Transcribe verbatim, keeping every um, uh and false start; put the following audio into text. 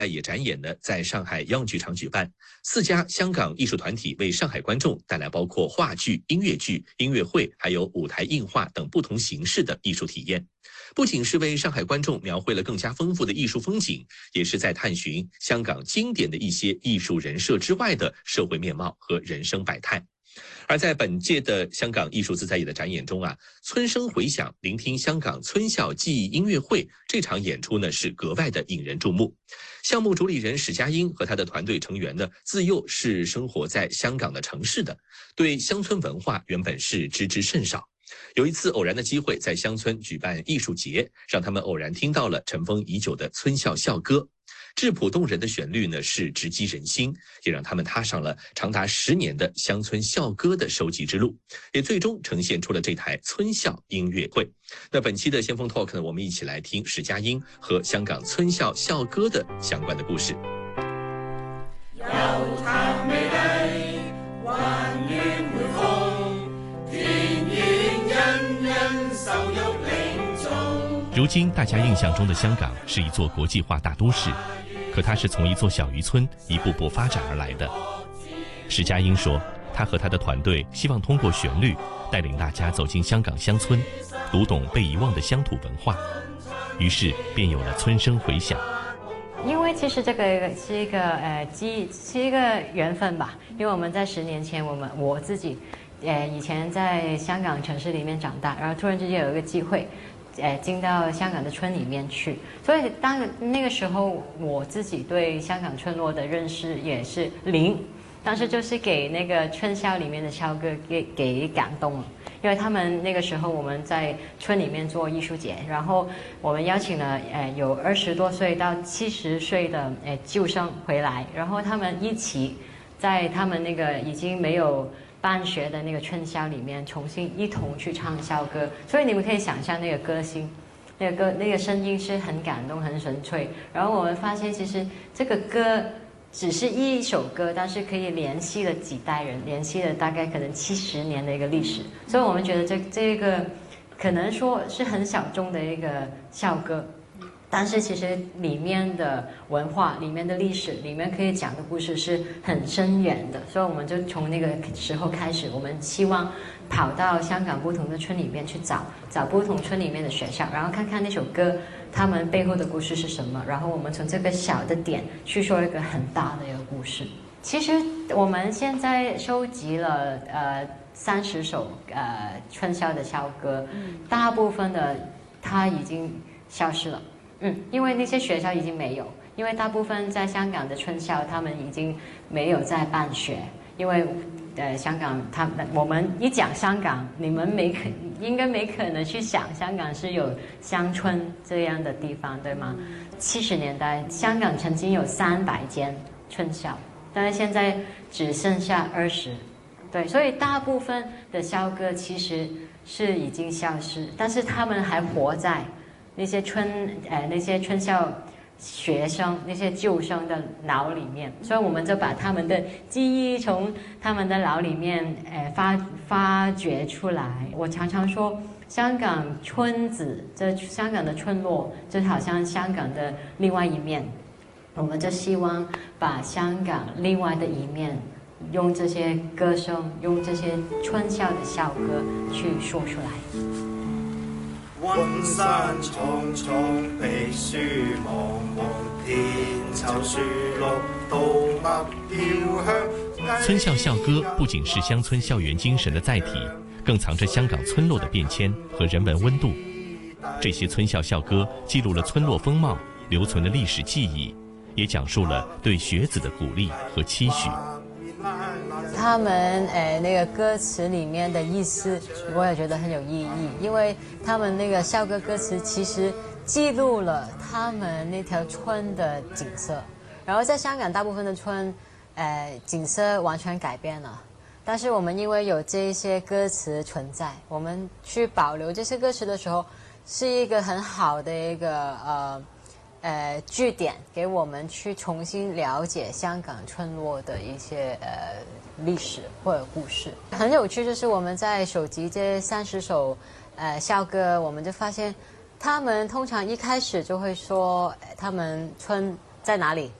野展演呢，在上海央剧场举办，四家香港艺术团体为上海观众带来包括话剧、音乐剧、音乐会，还有舞台映画等不同形式的艺术体验。不仅是为上海观众描绘了更加丰富的艺术风景，也是在探寻香港经典的一些艺术人设之外的社会面貌和人生百态。而在本届的香港艺术自在野的展演中啊，村声回响，聆听香港村校记忆音乐会这场演出呢是格外的引人注目。项目主理人史嘉英和他的团队成员呢，自幼是生活在香港的城市的，对乡村文化原本是知之甚少。有一次偶然的机会，在乡村举办艺术节，让他们偶然听到了尘封已久的村校校歌。质朴动人的旋律呢，是直击人心，也让他们踏上了长达十年的乡村校歌的收集之路，也最终呈现出了这台村校音乐会。那本期的先锋 Talk 呢，我们一起来听史嘉英和香港村校校歌的相关的故事。 悠嘆美麗，還願回復，田園人人受育領眾。 如今大家印象中的香港是一座国际化大都市，可它是从一座小渔村一步步发展而来的。史嘉英说，他和他的团队希望通过旋律带领大家走进香港乡村，读懂被遗忘的乡土文化，于是便有了村声回响。 因为其实这个是一个呃机是一个缘分吧，因为我们在十年前，我们我自己呃以前在香港城市里面长大，然后突然之间有一个机会呃进到香港的村里面去，所以当那个时候我自己对香港村落的认识也是零，当时就是给那个村校里面的校歌给给感动了，因为他们那个时候我们在村里面做艺术节，然后我们邀请了呃有二十多岁到七十岁的呃旧生回来，然后他们一起在他们那个已经没有办学的那个村校里面重新一同去唱校歌，所以你们可以想象那个歌星，那个歌那个声音是很感动很纯粹。然后我们发现其实这个歌只是一首歌，但是可以联系了几代人，联系了大概可能七十年的一个历史，所以我们觉得这这个可能说是很小众的一个校歌，但是其实里面的文化、里面的历史、里面可以讲的故事是很深远的，所以我们就从那个时候开始，我们希望跑到香港不同的村里面去找找不同村里面的学校，然后看看那首歌他们背后的故事是什么，然后我们从这个小的点去说一个很大的一个故事。其实我们现在收集了呃三十首呃村校的校歌，大部分的它已经消失了。嗯，因为那些学校已经没有，因为大部分在香港的村校他们已经没有在办学，因为呃香港他们我们一讲香港，你们没可应该没可能去想香港是有乡村这样的地方，对吗？七十年代香港曾经有三百间村校，但是现在只剩下二十，对，所以大部分的校歌其实是已经消失，但是他们还活在那些村呃那些村校学生那些旧生的脑里面，所以我们就把他们的记忆从他们的脑里面呃发发掘出来。我常常说，香港村子，这香港的村落，就好像香港的另外一面，我们就希望把香港另外的一面，用这些歌声，用这些村校的校歌去说出来。 雲山蒼蒼，碧樹茫茫，天秋樹綠，稻麥飄香。 村校校歌不仅是乡村校園精神的載體，更藏着香港村落的變遷和人文溫度。這些村校校歌記錄了村落風貌，留存了歷史記憶，也講述了對學子的鼓勵和期許。 他们呃那个歌词里面的意思，我也觉得很有意义，因为他们那个校歌歌词其实记录了他们那条村的景色。然后在香港大部分的村，呃景色完全改变了，但是我们因为有这些歌词存在，我们去保留这些歌词的时候，是一个很好的一个呃。呃，据点给我们去重新了解香港村落的一些呃历史或者故事。很有趣，就是我们在收集这三十首呃校歌，我们就发现他们通常一开始就会说他们村在哪里？